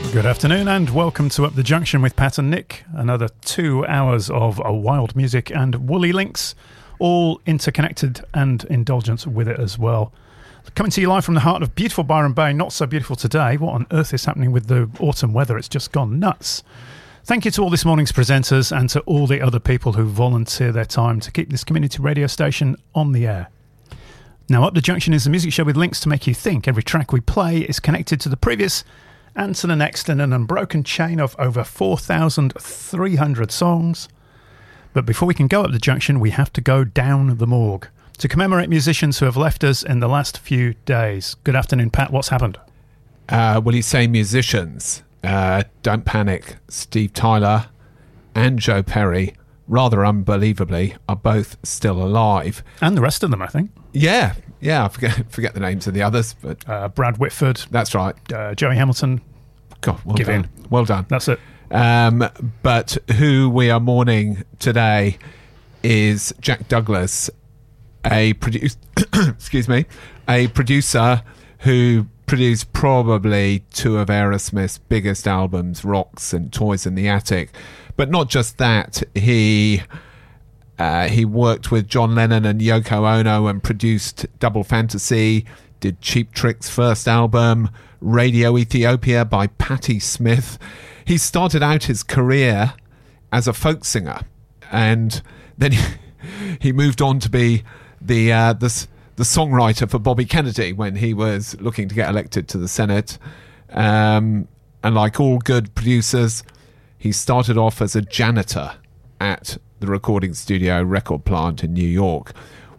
Good afternoon and welcome to Up the Junction with Pat and Nick. Another 2 hours of wild music and woolly links, all interconnected and indulgent with it as well. Coming to you live from the heart of beautiful Byron Bay. Not so beautiful today. What on earth is happening with the autumn weather? It's just gone nuts. Thank you to all this morning's presenters and to all the other people who volunteer their time to keep this community radio station on the air. Now, Up the Junction is a music show with links to make you think. Every track we play is connected to the previous and to the next in an unbroken chain of over 4,300 songs. But before we can go up the junction, we have to go down the morgue to commemorate musicians who have left us in the last few days. Good afternoon, Pat. What's happened? Will you say musicians? Don't panic. Steve Tyler and Joe Perry, rather unbelievably, are both still alive. And the rest of them, I think. Yeah. I forget the names of the others, but Brad Whitford. That's right. Joey Hamilton. God, well Give done. in. Well done. That's it. But who we are mourning today is Jack Douglas, a producer who produced probably two of Aerosmith's biggest albums, Rocks and Toys in the Attic. But not just that, he worked with John Lennon and Yoko Ono and produced Double Fantasy, did Cheap Trick's first album, Radio Ethiopia by Patti Smith. He started out his career as a folk singer, and then he moved on to be the songwriter for Bobby Kennedy when he was looking to get elected to the Senate. And like all good producers, he started off as a janitor at the recording studio Record Plant in New York,